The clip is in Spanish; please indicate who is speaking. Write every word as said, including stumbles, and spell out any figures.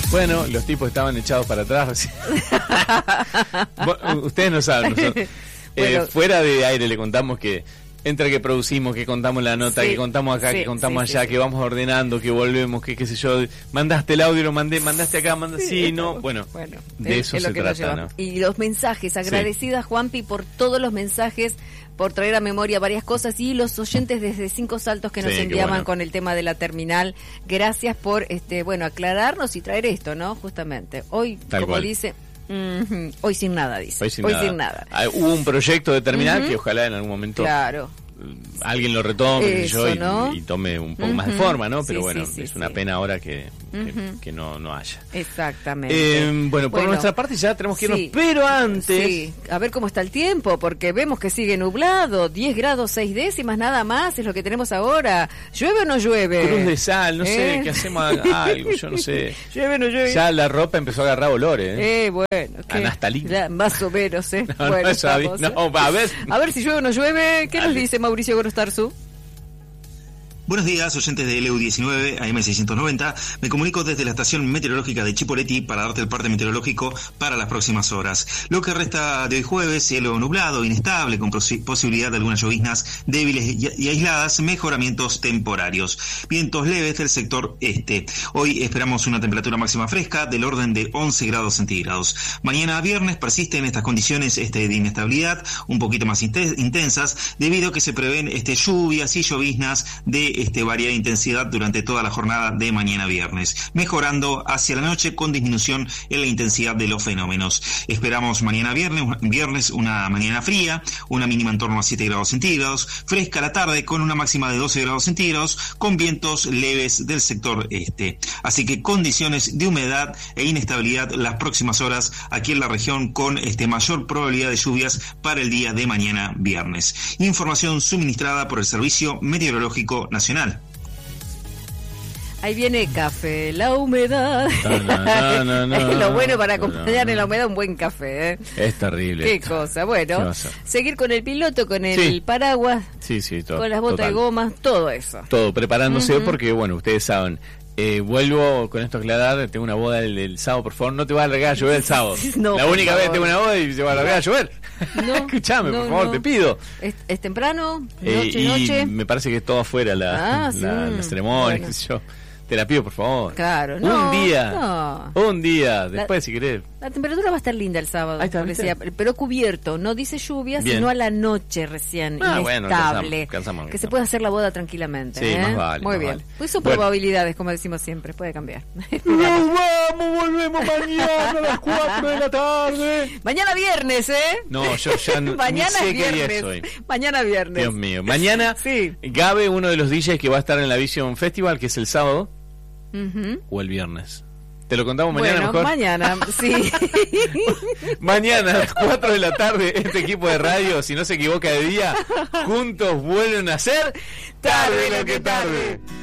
Speaker 1: Bueno, los tipos estaban echados para atrás. Ustedes no saben. Nosotros, bueno, eh, fuera de aire le contamos que entre que producimos, que contamos la nota, sí, que contamos acá, sí, que contamos sí, allá, sí, que sí. vamos ordenando, que volvemos, que qué sé yo, mandaste el audio, lo mandé, mandaste acá, mandaste, sí, sí no, bueno, bueno, de eso se trata, ¿no?
Speaker 2: Y los mensajes, agradecida sí. Juanpi por todos los mensajes, por traer a memoria varias cosas, y los oyentes desde Cinco Saltos que nos sí, enviaban bueno. con el tema de la terminal, gracias por, este bueno, aclararnos y traer esto, ¿no? Justamente, hoy, Tal como cual. dice... Uh-huh. Hoy sin nada, dice.
Speaker 1: Hoy sin,
Speaker 2: Hoy
Speaker 1: nada.
Speaker 2: sin nada.
Speaker 1: Ah, hubo un proyecto de terminal uh-huh. que ojalá en algún momento
Speaker 2: claro.
Speaker 1: alguien lo retome
Speaker 2: Eso,
Speaker 1: yo, y,
Speaker 2: ¿no?
Speaker 1: y tome un poco uh-huh. más de forma, ¿no? Pero sí, bueno, sí, sí, es una sí. pena ahora que, que, uh-huh. que no, no haya.
Speaker 2: Exactamente.
Speaker 1: Eh, bueno, por bueno, nuestra parte ya tenemos que irnos, sí. pero antes...
Speaker 2: Sí, a ver cómo está el tiempo, porque vemos que sigue nublado, diez grados seis décimas, nada más, es lo que tenemos ahora. ¿Llueve o no llueve?
Speaker 1: Cruz de sal, no ¿Eh? sé, que hacemos algo, yo no sé.
Speaker 2: ¿Llueve o no llueve?
Speaker 1: Ya la ropa empezó a agarrar olores, ¿eh?
Speaker 2: Eh, bueno.
Speaker 1: Anastalina.
Speaker 2: Más o menos, ¿eh?
Speaker 1: No,
Speaker 2: bueno,
Speaker 1: no, estamos, no, a ver.
Speaker 2: A ver si llueve o no llueve. ¿Qué Dale. nos dice Mauricio Gorostarzu?
Speaker 3: Buenos días, oyentes de L U diecinueve, A M seiscientos noventa. Me comunico desde la estación meteorológica de Chipoleti para darte el parte meteorológico para las próximas horas. Lo que resta de hoy jueves, cielo nublado, inestable, con posi- posibilidad de algunas lloviznas débiles y, y aisladas, mejoramientos temporarios. Vientos leves del sector este. Hoy esperamos una temperatura máxima fresca del orden de once grados centígrados. Mañana viernes persisten estas condiciones este, de inestabilidad, un poquito más inten- intensas, debido a que se prevén este, lluvias y lloviznas de Este, variada intensidad durante toda la jornada de mañana viernes, mejorando hacia la noche con disminución en la intensidad de los fenómenos. Esperamos mañana viernes, viernes una mañana fría, una mínima en torno a siete grados centígrados, fresca la tarde con una máxima de doce grados centígrados, con vientos leves del sector este. Así que condiciones de humedad e inestabilidad las próximas horas aquí en la región, con este, mayor probabilidad de lluvias para el día de mañana viernes. Información suministrada por el Servicio Meteorológico Nacional.
Speaker 2: Ahí viene café, la humedad.
Speaker 1: No, no, no, no,
Speaker 2: es lo bueno para
Speaker 1: no,
Speaker 2: acompañar
Speaker 1: no, no.
Speaker 2: en la humedad un buen café, ¿eh?
Speaker 1: Es terrible.
Speaker 2: Qué
Speaker 1: esto.
Speaker 2: cosa. Bueno, seguir con el piloto, con el
Speaker 1: sí.
Speaker 2: paraguas,
Speaker 1: sí, sí, todo,
Speaker 2: con las botas
Speaker 1: total.
Speaker 2: de goma, todo eso.
Speaker 1: Todo, preparándose uh-huh. porque, bueno, ustedes saben, eh, vuelvo con esto a aclarar, tengo una boda el, el sábado, por favor, no te va a largar a llover el sábado.
Speaker 2: No,
Speaker 1: la única
Speaker 2: favor.
Speaker 1: vez que tengo una boda y se va a largar a llover.
Speaker 2: No,
Speaker 1: Escuchame,
Speaker 2: no,
Speaker 1: por favor,
Speaker 2: no.
Speaker 1: te pido.
Speaker 2: ¿Es, es temprano? ¿Noche,
Speaker 1: Eh, y
Speaker 2: noche?
Speaker 1: me parece que es todo afuera la,
Speaker 2: Ah,
Speaker 1: la,
Speaker 2: sí.
Speaker 1: la ceremonia,
Speaker 2: Bueno.
Speaker 1: qué sé yo. Te la pido, por favor.
Speaker 2: Claro, no.
Speaker 1: Un día.
Speaker 2: No.
Speaker 1: Un día, después
Speaker 2: la,
Speaker 1: si querés.
Speaker 2: La temperatura va a estar linda el sábado.
Speaker 1: Ahí está,
Speaker 2: decía, pero cubierto, no dice lluvia,
Speaker 1: Bien.
Speaker 2: sino a la noche recién,
Speaker 1: Ah,
Speaker 2: inestable.
Speaker 1: bueno, cansamos, cansamos,
Speaker 2: que se puede hacer la boda tranquilamente.
Speaker 1: Sí,
Speaker 2: ¿eh?
Speaker 1: más vale.
Speaker 2: Muy
Speaker 1: más
Speaker 2: bien.
Speaker 1: Vale.
Speaker 2: Pues son
Speaker 1: bueno.
Speaker 2: probabilidades, como decimos siempre, puede cambiar.
Speaker 1: ¡Nos vamos! Volvemos mañana a las cuatro de la tarde.
Speaker 2: Mañana viernes, ¿eh?
Speaker 1: No, yo ya no
Speaker 2: mañana
Speaker 1: ni sé
Speaker 2: viernes.
Speaker 1: qué día es hoy.
Speaker 2: Mañana viernes.
Speaker 1: Dios mío. Mañana,
Speaker 2: sí.
Speaker 1: Gabe, uno de los D Js que va a estar en la Vision Festival, que es el sábado,
Speaker 2: uh-huh.
Speaker 1: o el viernes. ¿Te lo contamos mañana
Speaker 2: bueno,
Speaker 1: mejor?
Speaker 2: mañana, sí.
Speaker 1: Mañana a las cuatro de la tarde, este equipo de radio, si no se equivoca de día, juntos vuelven a ser Tarde lo que tarde.